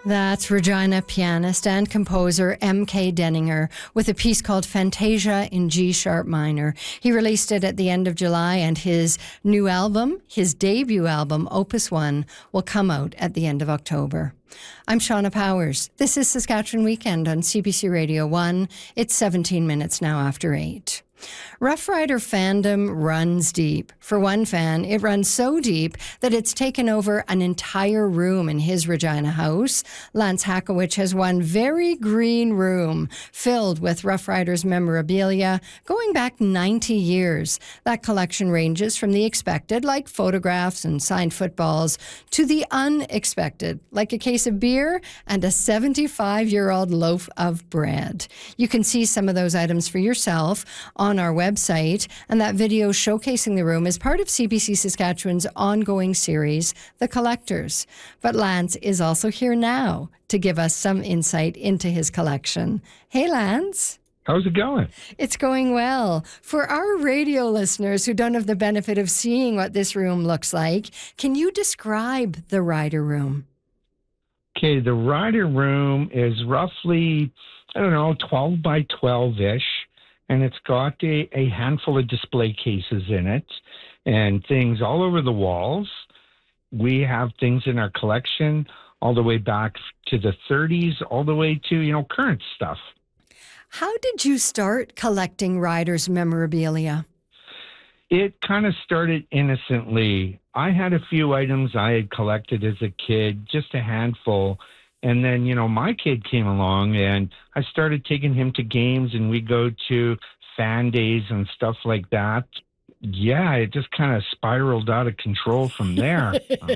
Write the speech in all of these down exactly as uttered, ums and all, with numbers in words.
That's Regina pianist and composer M K Denninger with a piece called Fantasia in G-sharp minor. He released it at the end of July, and his new album, his debut album, Opus One, will come out at the end of October. I'm Shauna Powers. This is Saskatchewan Weekend on C B C Radio one. It's seventeen minutes now after eight. Rough Rider fandom runs deep. For one fan, it runs so deep that it's taken over an entire room in his Regina house. Lance Hakowich has one very green room filled with Rough Riders memorabilia going back ninety years. That collection ranges from the expected, like photographs and signed footballs, to the unexpected, like a case of beer and a seventy-five-year-old loaf of bread. You can see some of those items for yourself on our website, and that video showcasing the room is part of C B C Saskatchewan's ongoing series, The Collectors. But Lance is also here now to give us some insight into his collection. Hey, Lance. How's it going? It's going well. For our radio listeners who don't have the benefit of seeing what this room looks like, can you describe the Rider Room? Okay, the Rider Room is roughly, I don't know, twelve by twelve-ish. And it's got a, a handful of display cases in it and things all over the walls. We have things in our collection all the way back to the thirties, all the way to, you know, current stuff. How did you start collecting Riders memorabilia? It kind of started innocently. I had a few items I had collected as a kid, just a handful. And then, you know, my kid came along and I started taking him to games, and we go to fan days and stuff like that. Yeah, it just kind of spiraled out of control from there.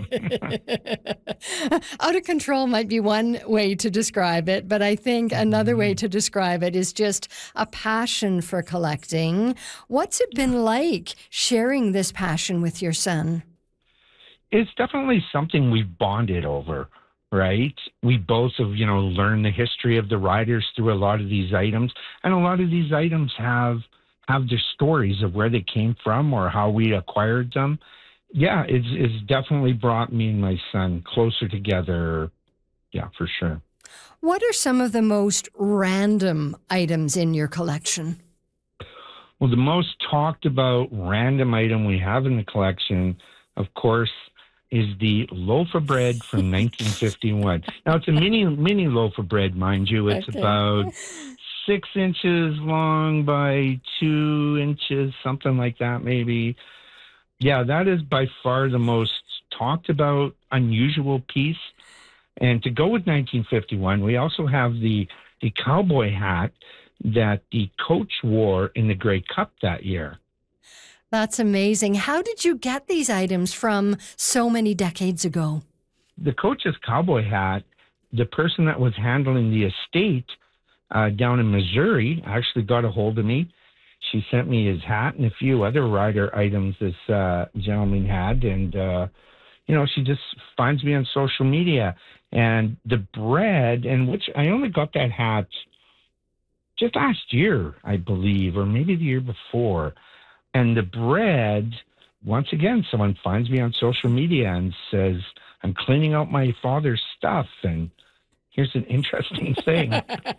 Out of control might be one way to describe it, but I think another way to describe it is just a passion for collecting. What's it been like sharing this passion with your son? It's definitely something we've bonded over. Right? We both have, you know, learned the history of the Riders through a lot of these items. And a lot of these items have have their stories of where they came from or how we acquired them. Yeah, it's, it's definitely brought me and my son closer together. Yeah, for sure. What are some of the most random items in your collection? Well, the most talked about random item we have in the collection, of course, is the loaf of bread from nineteen fifty-one. Now, it's a mini mini loaf of bread, mind you. It's okay. About six inches long by two inches, something like that, maybe. Yeah, that is by far the most talked about, unusual piece. And to go with nineteen fifty-one, we also have the, the cowboy hat that the coach wore in the Grey Cup that year. That's amazing. How did you get these items from so many decades ago? The coach's cowboy hat, the person that was handling the estate uh, down in Missouri actually got a hold of me. She sent me his hat and a few other Rider items this uh, gentleman had. And, uh, you know, she just finds me on social media. And the bread, and which I only got that hat just last year, I believe, or maybe the year before. And the bread, once again, someone finds me on social media and says, I'm cleaning out my father's stuff. And here's an interesting thing.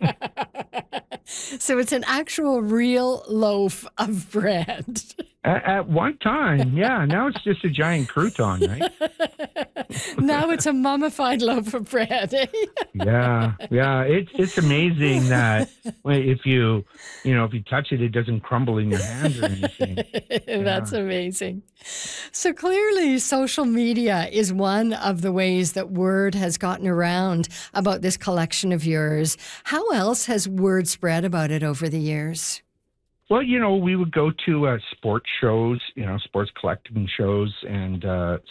So it's an actual real loaf of bread. At, at one time, yeah. Now it's just a giant crouton, right? Now it's a mummified loaf of bread. Eh? yeah, yeah. It's it's amazing that if you, you know, if you touch it, it doesn't crumble in your hands or anything. That's yeah. amazing. So clearly, social media is one of the ways that word has gotten around about this collection of yours. How else has word spread about it over the years? Well, you know, we would go to uh, sports shows, you know, sports collecting shows, and uh,